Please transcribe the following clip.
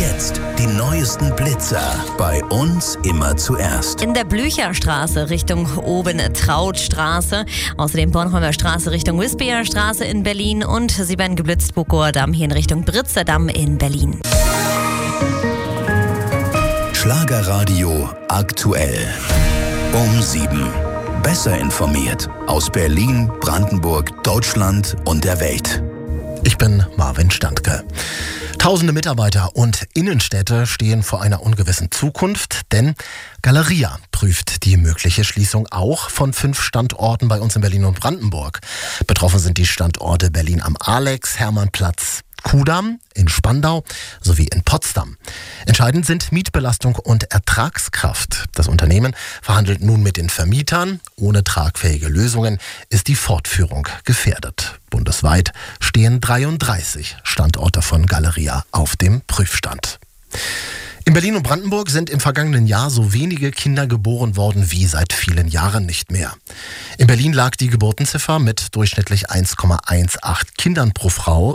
jetzt die neuesten Blitzer. Bei uns immer zuerst. In der Blücherstraße Richtung Oben-Trautstraße. Außerdem Bornholmer Straße Richtung Wisbeer Straße in Berlin. Und sie werden geblitzt Bukower Damm hier in Richtung Britzer Damm in Berlin. Schlagerradio aktuell. Um 7. Besser informiert aus Berlin, Brandenburg, Deutschland und der Welt. Ich bin Marvin Standke. Tausende Mitarbeiter und Innenstädte stehen vor einer ungewissen Zukunft, denn Galeria prüft die mögliche Schließung auch von 5 Standorten bei uns in Berlin und Brandenburg. Betroffen sind die Standorte Berlin am Alex, Hermannplatz, Kudamm, in Spandau sowie in Potsdam. Entscheidend sind Mietbelastung und Ertragskraft. Das Unternehmen verhandelt nun mit den Vermietern. Ohne tragfähige Lösungen ist die Fortführung gefährdet. Bundesweit stehen 33 Standorte von Galeria auf dem Prüfstand. In Berlin und Brandenburg sind im vergangenen Jahr so wenige Kinder geboren worden wie seit vielen Jahren nicht mehr. In Berlin lag die Geburtenziffer mit durchschnittlich 1,18 Kindern pro Frau